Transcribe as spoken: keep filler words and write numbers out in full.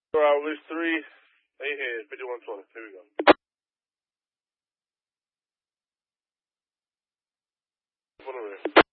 All right, release three, eight head, fifty-one twenty. Here we go. For the rear.